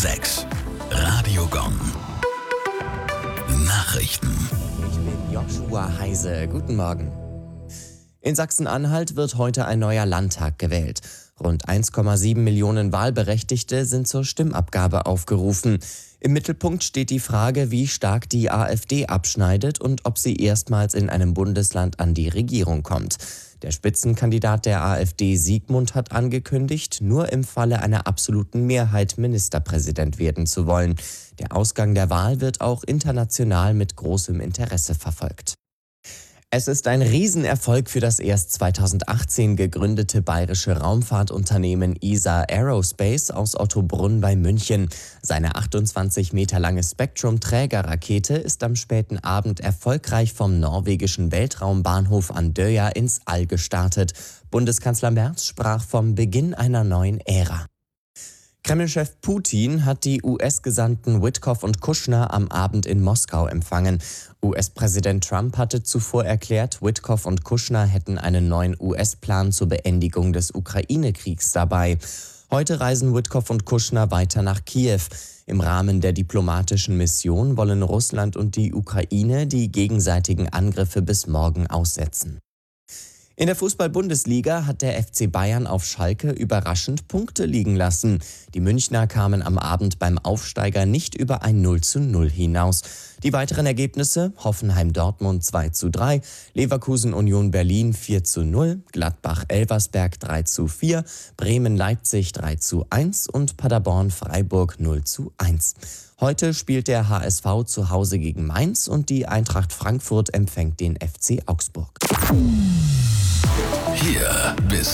6. Radio Gong. Nachrichten. Ich bin Joshua Heise. Guten Morgen. In Sachsen-Anhalt wird heute ein neuer Landtag gewählt. Rund 1,7 Millionen Wahlberechtigte sind zur Stimmabgabe aufgerufen. Im Mittelpunkt steht die Frage, wie stark die AfD abschneidet und ob sie erstmals in einem Bundesland an die Regierung kommt. Der Spitzenkandidat der AfD, Sigmund, hat angekündigt, nur im Falle einer absoluten Mehrheit Ministerpräsident werden zu wollen. Der Ausgang der Wahl wird auch international mit großem Interesse verfolgt. Es ist ein Riesenerfolg für das erst 2018 gegründete bayerische Raumfahrtunternehmen ESA Aerospace aus Ottobrunn bei München. Seine 28 Meter lange Spectrum-Trägerrakete ist am späten Abend erfolgreich vom norwegischen Weltraumbahnhof Andøya ins All gestartet. Bundeskanzler Merz sprach vom Beginn einer neuen Ära. Kreml-Chef Putin hat die US-Gesandten Witkoff und Kushner am Abend in Moskau empfangen. US-Präsident Trump hatte zuvor erklärt, Witkoff und Kushner hätten einen neuen US-Plan zur Beendigung des Ukraine-Kriegs dabei. Heute reisen Witkoff und Kushner weiter nach Kiew. Im Rahmen der diplomatischen Mission wollen Russland und die Ukraine die gegenseitigen Angriffe bis morgen aussetzen. In der Fußball-Bundesliga hat der FC Bayern auf Schalke überraschend Punkte liegen lassen. Die Münchner kamen am Abend beim Aufsteiger nicht über ein 0:0 hinaus. Die weiteren Ergebnisse: Hoffenheim-Dortmund 2:3, Leverkusen-Union Berlin 4:0, Gladbach-Elversberg 3:4, Bremen-Leipzig 3:1 und Paderborn-Freiburg 0:1. Heute spielt der HSV zu Hause gegen Mainz und die Eintracht Frankfurt empfängt den FC Augsburg. Hier bis